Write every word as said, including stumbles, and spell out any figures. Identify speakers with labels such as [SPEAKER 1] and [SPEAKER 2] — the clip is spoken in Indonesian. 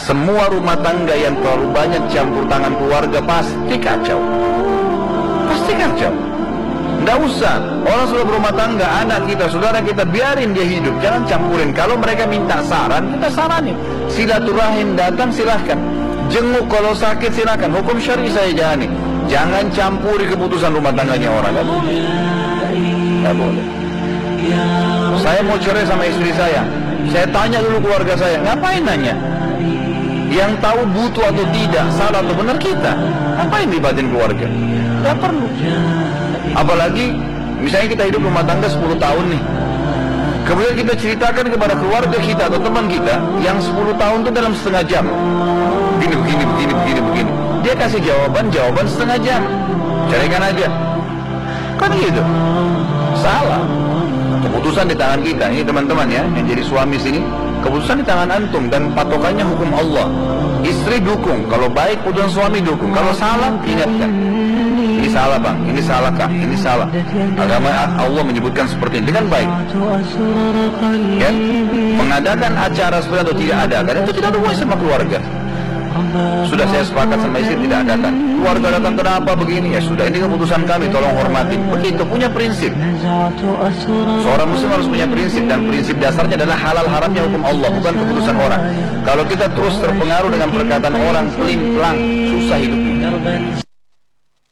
[SPEAKER 1] Semua rumah tangga yang terlalu banyak campur tangan keluarga pasti kacau. Pasti kacau. Nggak usah, orang sudah berumah tangga, anak kita, saudara kita, biarin dia hidup, jangan campurin. Kalau mereka minta saran, kita saranin. Silaturahim datang, silahkan. Jenguk kalau sakit, silahkan. Hukum syar'i saya jalani. Jangan campuri keputusan rumah tangganya orang. Nggak boleh. Nggak boleh. Saya mau cerai sama istri saya, saya tanya dulu keluarga saya. Ngapain nanya? Yang tahu butuh atau tidak, salah atau benar kita. Ngapain libatin keluarga? Nggak perlu. Apalagi misalnya kita hidup rumah tangga sepuluh tahun nih, kemudian kita ceritakan kepada keluarga kita atau teman kita yang sepuluh tahun itu dalam setengah jam, begini, begini, begini, begini, begini. Dia kasih jawaban, jawaban setengah jam. Ceraikan aja. Kan gitu. Salah. Keputusan di tangan kita. Ini teman-teman ya, yang jadi suami sini, keputusan di tangan antum dan patokannya hukum Allah. Istri dukung, kalau baik keputusan suami dukung, kalau salah ingatkan. Ini salah bang, ini salah kak, ini salah. Agama Allah menyebutkan seperti ini dengan baik. Ya, mengadakan acara seperti itu tidak ada, karena itu tidak ada hubungan sama keluarga. Sudah saya sepakat sama istri tidak datang. Keluarga datang kenapa begini? Ya sudah, ini keputusan kami, tolong hormatin. Begitu, punya prinsip. Seorang muslim harus punya prinsip, dan prinsip dasarnya adalah halal haramnya hukum Allah, bukan keputusan orang. Kalau kita terus terpengaruh dengan perkataan orang, peling pelang, susah hidupnya.